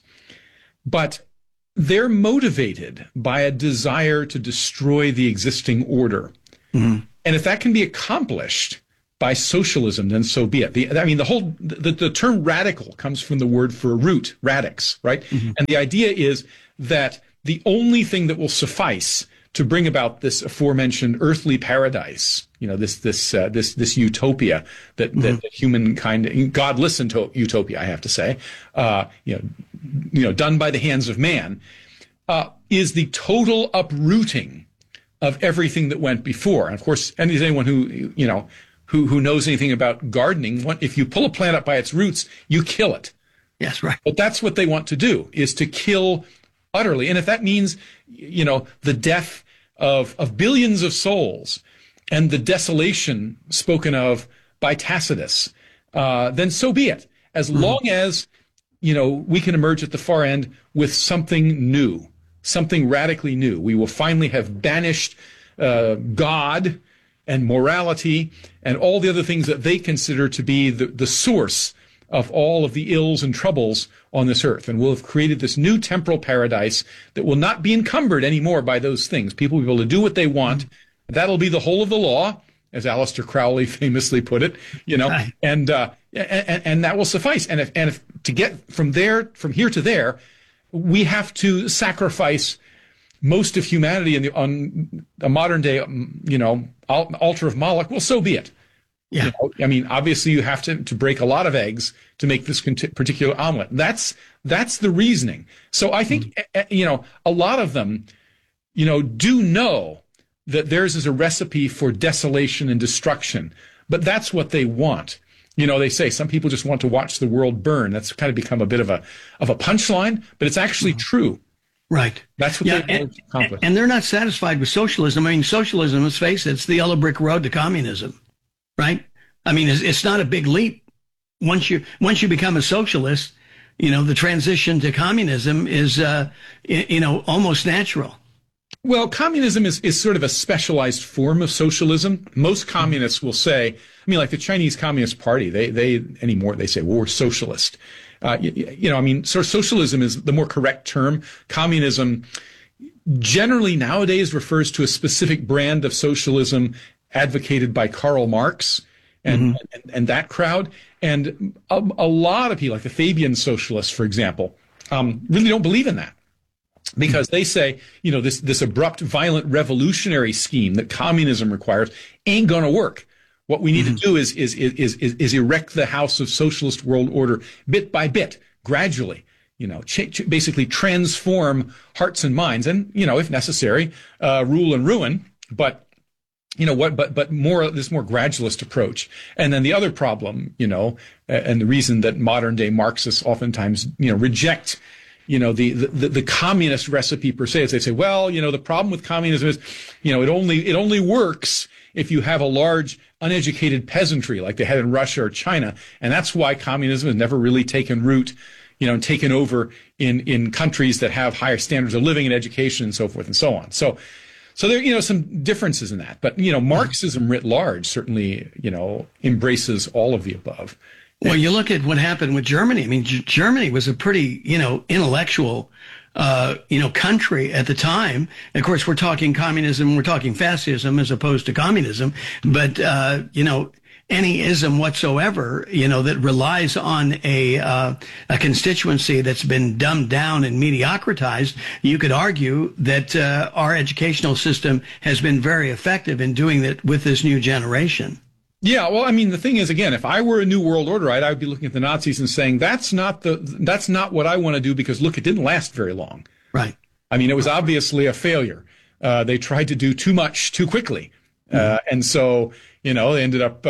But they're motivated by a desire to destroy the existing order. Mm-hmm. And if that can be accomplished by socialism, then so be it. The, I mean, the whole, the, the term radical comes from the word for root, radix, right? Mm-hmm. And the idea is that the only thing that will suffice to bring about this aforementioned earthly paradise, you know, this this uh, this this utopia that, mm-hmm. that humankind, God listened to utopia, I have to say, uh, you know, you know, done by the hands of man, uh, is the total uprooting of everything that went before. And of course, anyone who you know who who knows anything about gardening, if you pull a plant up by its roots, you kill it. Yes, right. But that's what they want to do, is to kill utterly. And if that means, you know, the death of of billions of souls and the desolation spoken of by Tacitus, uh, then so be it. As mm-hmm. long as, you know, we can emerge at the far end with something new, something radically new. We will finally have banished uh, God and morality and all the other things that they consider to be the, the source of all of the ills and troubles on this earth. And we'll have created this new temporal paradise that will not be encumbered anymore by those things. People will be able to do what they want. That'll be the whole of the law, as Aleister Crowley famously put it, you know, right. and, uh, and, and that will suffice. And if, and if to get from there, from here to there, we have to sacrifice most of humanity in the, on a modern day, you know, altar of Moloch. Well, so be it. Yeah. You know, I mean, obviously you have to, to break a lot of eggs to make this particular omelet. That's, that's the reasoning. So I think, mm-hmm. you know, a lot of them, you know, do know that theirs is a recipe for desolation and destruction, but that's what they want. You know, they say some people just want to watch the world burn. That's kind of become a bit of a, of a punchline, but it's actually mm-hmm. true. Right. That's what yeah, they want to accomplish. And they're not satisfied with socialism. I mean, socialism, let's face it, it's the yellow brick road to communism. Right? I mean, it's, it's not a big leap. Once you once you become a socialist, you know, the transition to communism is, uh, you know, almost natural. Well, communism is, is sort of a specialized form of socialism. Most communists will say, I mean, like the Chinese Communist Party, they, they anymore, they say, well, we're socialist. Uh, you, you know, I mean, so socialism is the more correct term. Communism generally nowadays refers to a specific brand of socialism advocated by Karl Marx and, mm-hmm. and, and that crowd. And a, a lot of people, like the Fabian socialists, for example, um, really don't believe in that. Because they say, you know, this, this abrupt, violent, revolutionary scheme that communism requires ain't going to work. What we need mm-hmm. to do is, is, is, is, is erect the house of socialist world order bit by bit, gradually, you know, ch- ch- basically transform hearts and minds and, you know, if necessary, uh, rule and ruin. But, you know what, but, but more, this more gradualist approach. And then the other problem, you know, and the reason that modern day Marxists oftentimes, you know, reject you know, the, the, the communist recipe per se, is they say, well, you know, the problem with communism is, you know, it only, it only works if you have a large uneducated peasantry like they had in Russia or China. And that's why communism has never really taken root, you know, and taken over in, in countries that have higher standards of living and education and so forth and so on. So, so there, you know, some differences in that. But, you know, Marxism writ large certainly, you know, embraces all of the above. Well, you look at what happened with Germany. I mean, G- Germany was a pretty, you know, intellectual, uh, you know, country at the time. Of course, we're talking communism, we're talking fascism as opposed to communism. But, uh, you know, any ism whatsoever, you know, that relies on a, uh, a constituency that's been dumbed down and mediocratized, you could argue that, uh, our educational system has been very effective in doing that with this new generation. Yeah, well, I mean, the thing is, again, if I were a new world order, right, I would be looking at the Nazis and saying, that's not the, that's not what I want to do because, look, it didn't last very long. Right. I mean, it was obviously a failure. Uh, they tried to do too much too quickly. Uh, and so, you know, they ended up, uh,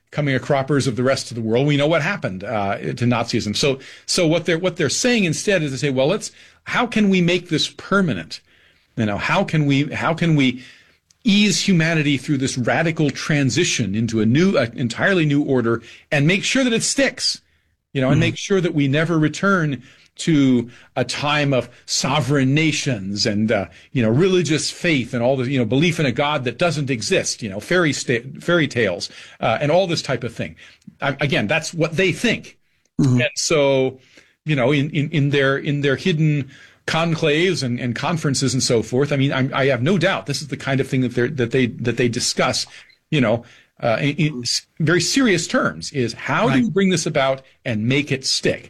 coming a croppers of the rest of the world. We know what happened uh, to Nazism. So, so what they're what they're saying instead is to say, well, let's how can we make this permanent? You know, how can we how can we ease humanity through this radical transition into a new, uh, entirely new order, and make sure that it sticks? You know, and mm-hmm. make sure that we never return to a time of sovereign nations and, uh, you know, religious faith and all the, you know, belief in a God that doesn't exist, you know, fairy sta- fairy tales, uh, and all this type of thing. I, again, that's what they think. Mm-hmm. And so, you know, in, in, in their, in their hidden conclaves and, and conferences and so forth, I mean, I'm, I have no doubt this is the kind of thing that they're, that they, that they discuss, you know, uh, in, in very serious terms, is how right. do you bring this about and make it stick?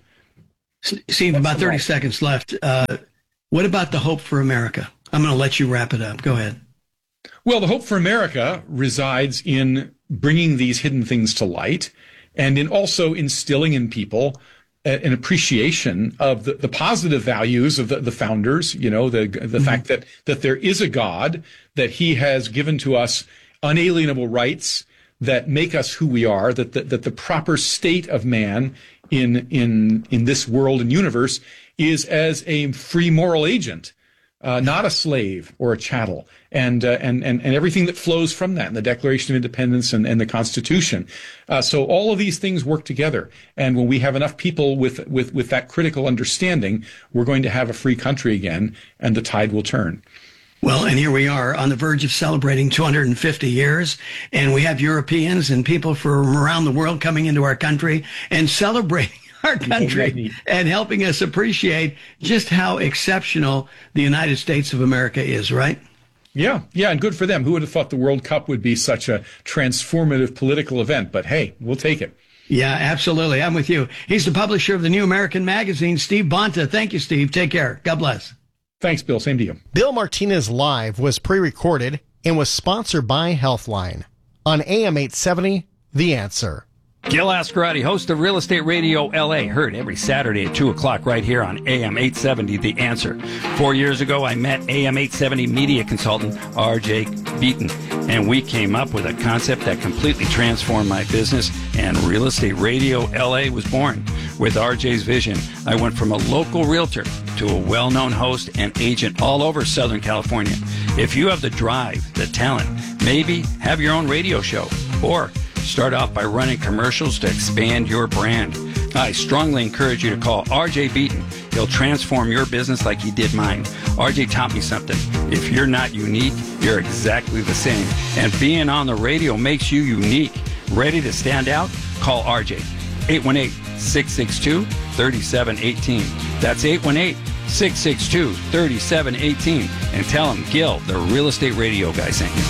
Steve, about thirty seconds left. Uh, what about the hope for America? I'm going to let you wrap it up. Go ahead. Well, the hope for America resides in bringing these hidden things to light, and in also instilling in people a, an appreciation of the, the positive values of the, the founders. You know, the the mm-hmm. fact that that there is a God, that He has given to us unalienable rights that make us who we are, that the, that the proper state of man in in in this world and universe is as a free moral agent, uh, not a slave or a chattel, and uh, and and and everything that flows from that, and the Declaration of Independence and, and the Constitution. Uh, so all of these things work together, and when we have enough people with with with that critical understanding, we're going to have a free country again, and the tide will turn. Well, and here we are on the verge of celebrating two hundred fifty years, and we have Europeans and people from around the world coming into our country and celebrating our country and helping us appreciate just how exceptional the United States of America is, right? Yeah, yeah, and good for them. Who would have thought the World Cup would be such a transformative political event? But hey, we'll take it. Yeah, absolutely. I'm with you. He's the publisher of the New American Magazine, Steve Bonta. Thank you, Steve. Take care. God bless. Thanks, Bill. Same to you. Bill Martinez Live was pre-recorded and was sponsored by Healthline on A M eight seventy, The Answer. Gil Ascarati, host of Real Estate Radio L A, heard every Saturday at two o'clock right here on A M eight seventy, The Answer. Four years ago, I met A M eight seventy media consultant R J Beaton, and we came up with a concept that completely transformed my business, and Real Estate Radio L A was born. With R J's vision, I went from a local realtor to a well-known host and agent all over Southern California. If you have the drive, the talent, maybe have your own radio show, or start off by running commercials to expand your brand, I strongly encourage you to call R J Beaton. He'll transform your business like he did mine. R J taught me something. If you're not unique, you're exactly the same. And being on the radio makes you unique. Ready to stand out? Call R J. eight one eight, six six two, three seven one eight. That's eight one eight, six six two, three seven one eight. And tell him Gil, the Real Estate Radio guy, sent you.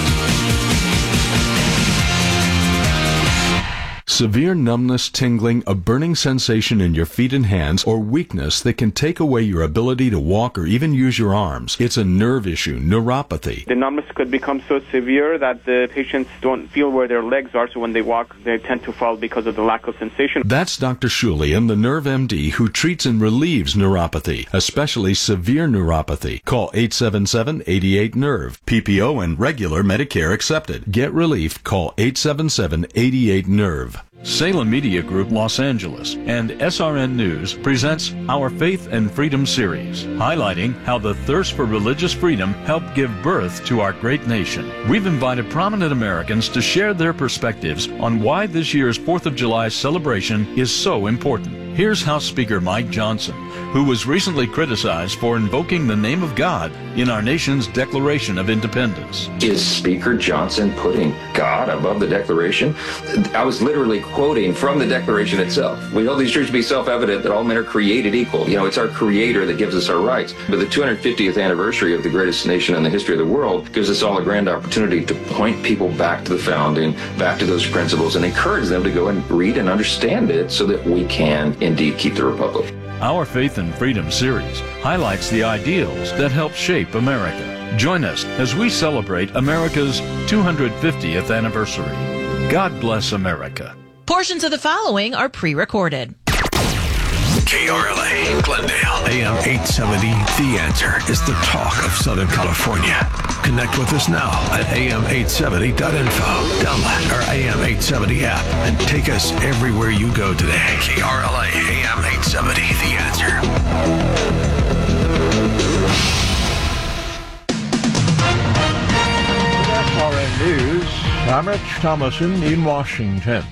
Severe numbness, tingling, a burning sensation in your feet and hands, or weakness that can take away your ability to walk or even use your arms. It's a nerve issue, neuropathy. The numbness could become so severe that the patients don't feel where their legs are, so when they walk, they tend to fall because of the lack of sensation. That's Doctor Shulian, the Nerve M D, who treats and relieves neuropathy, especially severe neuropathy. Call eight seven seven, eight eight, nerve. P P O and regular Medicare accepted. Get relief. Call eight seven seven, eight eight, nerve. Salem Media Group Los Angeles and S R N News presents Our Faith and Freedom series, highlighting how the thirst for religious freedom helped give birth to our great nation. We've invited prominent Americans to share their perspectives on why this year's fourth of July celebration is so important. Here's House Speaker Mike Johnson, who was recently criticized for invoking the name of God in our nation's Declaration of Independence. Is Speaker Johnson putting God above the Declaration? I was literally quoting from the Declaration itself. We hold these truths to be self-evident that all men are created equal. You know, it's our Creator that gives us our rights. But the two hundred fiftieth anniversary of the greatest nation in the history of the world gives us all a grand opportunity to point people back to the founding, back to those principles, and encourage them to go and read and understand it so that we can indeed keep the Republic. Our Faith and Freedom series highlights the ideals that help shape America. Join us as we celebrate America's two hundred fiftieth anniversary. God bless America. Portions of the following are pre-recorded. K R L A, Glendale. A M eight seventy, The Answer is the talk of Southern California. Connect with us now at A M eight seventy dot info. Download our A M eight seventy app and take us everywhere you go today. K R L A, A M eight seventy, The Answer. S R N News, I'm Rich Thomason in Washington.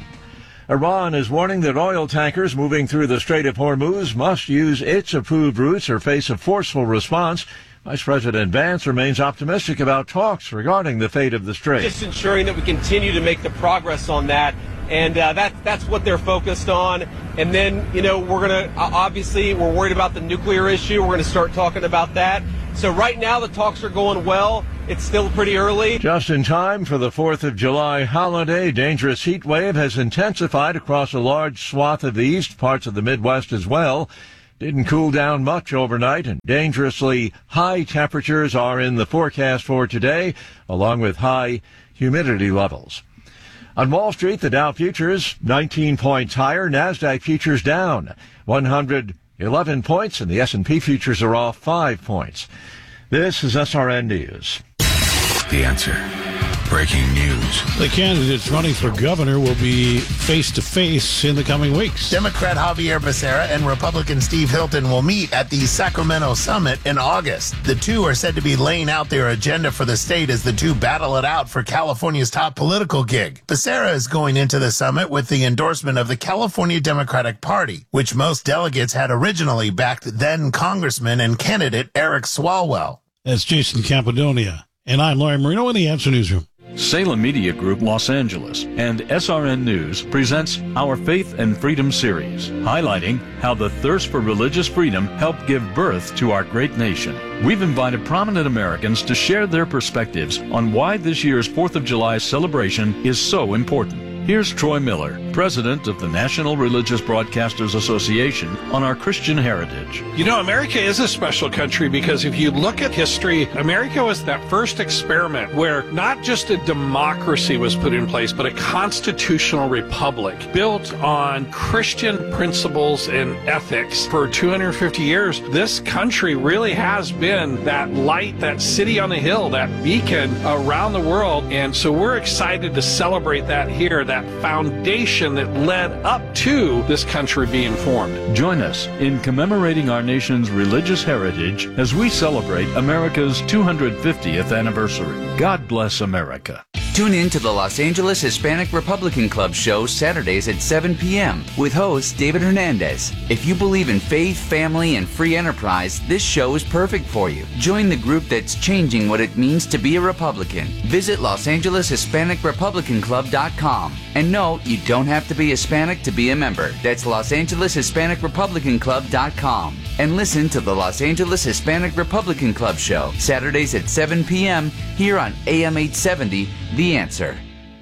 Iran is warning that oil tankers moving through the Strait of Hormuz must use its approved routes or face a forceful response. Vice President Vance remains optimistic about talks regarding the fate of the strait. Just ensuring that we continue to make the progress on that, and uh, that, that's what they're focused on. And then, you know, we're going to, obviously, we're worried about the nuclear issue. We're going to start talking about that. So right now the talks are going well. It's still pretty early. Just in time for the fourth of July holiday, dangerous heat wave has intensified across a large swath of the east, parts of the Midwest as well. Didn't cool down much overnight, and dangerously high temperatures are in the forecast for today, along with high humidity levels. On Wall Street, the Dow futures nineteen points higher, NASDAQ futures down one hundred eleven points, and the S and P futures are off five points. This is S R N News. The Answer. Breaking news. The candidates running for governor will be face-to-face in the coming weeks. Democrat Javier Becerra and Republican Steve Hilton will meet at the Sacramento Summit in August. The two are said to be laying out their agenda for the state as the two battle it out for California's top political gig. Becerra is going into the summit with the endorsement of the California Democratic Party, which most delegates had originally backed then Congressman and candidate Eric Swalwell. That's Jason Campodonia. And I'm Larry Marino in the Answer Newsroom. Salem Media Group Los Angeles and S R N News presents our Faith and Freedom series, highlighting how the thirst for religious freedom helped give birth to our great nation. We've invited prominent Americans to share their perspectives on why this year's fourth of July celebration is so important. Here's Troy Miller, president of the National Religious Broadcasters Association, on our Christian heritage. You know, America is a special country because if you look at history, America was that first experiment where not just a democracy was put in place, but a constitutional republic built on Christian principles and ethics. For two hundred fifty years, this country really has been that light, that city on the hill, that beacon around the world. And so we're excited to celebrate that here, that foundation that led up to this country being formed. Join us in commemorating our nation's religious heritage as we celebrate America's two hundred fiftieth anniversary. God bless America. Tune in to the Los Angeles Hispanic Republican Club show Saturdays at seven p.m. with host David Hernandez. If you believe in faith, family, and free enterprise, this show is perfect for you. Join the group that's changing what it means to be a Republican. Visit Los Angeles Hispanic Republican Club dot com. And no, you don't have to be Hispanic to be a member. That's Los Angeles Hispanic Republican Club dot com. And listen to the Los Angeles Hispanic Republican Club show Saturdays at seven p.m. here on A M eight seventy, The Answer.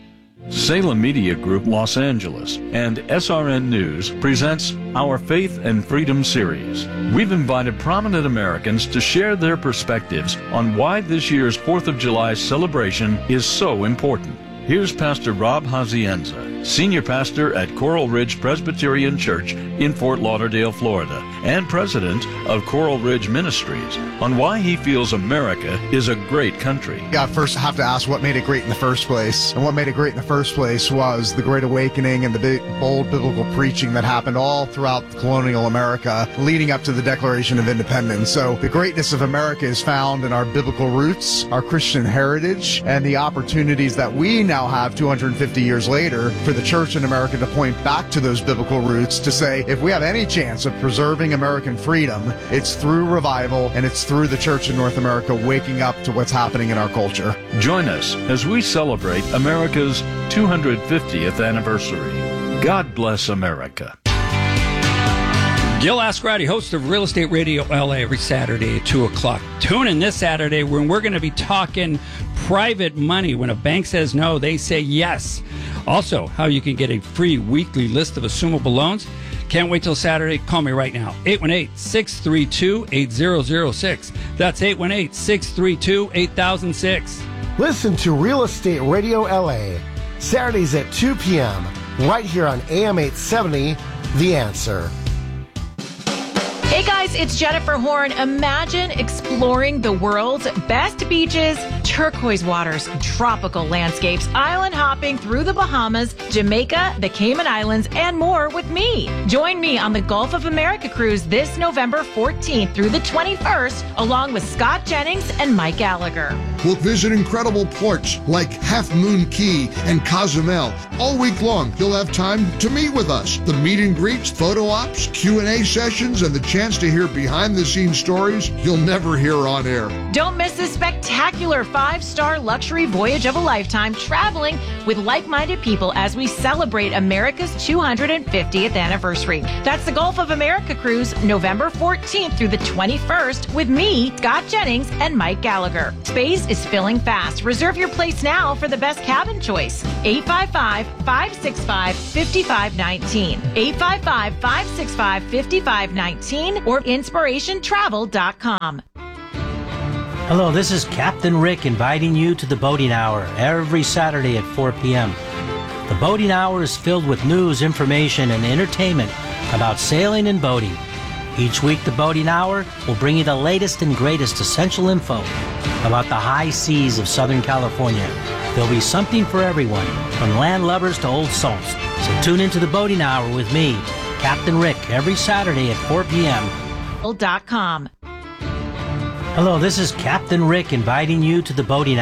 Salem Media Group Los Angeles and S R N News presents our Faith and Freedom series. We've invited prominent Americans to share their perspectives on why this year's fourth of July celebration is so important. Here's Pastor Rob Hazienza, senior pastor at Coral Ridge Presbyterian Church in Fort Lauderdale, Florida, and president of Coral Ridge Ministries, on why he feels America is a great country. I first have to ask what made it great in the first place. And what made it great in the first place was the Great Awakening and the big, bold biblical preaching that happened all throughout colonial America leading up to the Declaration of Independence. So the greatness of America is found in our biblical roots, our Christian heritage, and the opportunities that we now have two hundred fifty years later for the church in America to point back to those biblical roots to say, if we have any chance of preserving American freedom, it's through revival and it's through the church in North America waking up to what's happening in our culture. Join us as we celebrate America's two hundred fiftieth anniversary. God bless America. Gil Ascarati, host of Real Estate Radio L A, every Saturday at two o'clock. Tune in this Saturday when we're going to be talking private money. When a bank says no, they say yes. Also, how you can get a free weekly list of assumable loans. Can't wait till Saturday. Call me right now. eight one eight, six three two, eight zero zero six. That's eight one eight, six three two, eight thousand six. Listen to Real Estate Radio L A, Saturdays at two p.m., right here on A M eight seventy, The Answer. guys, it's Jennifer Horn. Imagine exploring the world's best beaches, turquoise waters, tropical landscapes, island hopping through the Bahamas, Jamaica, the Cayman Islands, and more with me. Join me on the Gulf of America cruise this November fourteenth through the twenty-first, along with Scott Jennings and Mike Gallagher. We'll visit incredible ports like Half Moon Key and Cozumel. All week long, you'll have time to meet with us. The meet and greets, photo ops, Q and A sessions, and the chance to hear behind-the-scenes stories you'll never hear on air. Don't miss this spectacular five-star luxury voyage of a lifetime, traveling with like-minded people as we celebrate America's two hundred fiftieth anniversary. That's the Gulf of America cruise, November fourteenth through the twenty-first, with me, Scott Jennings, and Mike Gallagher. Space is filling fast. Reserve your place now for the best cabin choice. eight five five, five six five, five five one nine. eight five five, five six five, five five one nine or inspiration travel dot com. Hello, this is Captain Rick inviting you to the Boating Hour every Saturday at four p.m. The Boating Hour is filled with news, information, and entertainment about sailing and boating. Each week, the Boating Hour will bring you the latest and greatest essential info about the high seas of Southern California. There'll be something for everyone, from land lovers to old salts. So tune into the Boating Hour with me, Captain Rick, every Saturday at four p.m. Dot com. Hello, this is Captain Rick inviting you to the Boating Hour.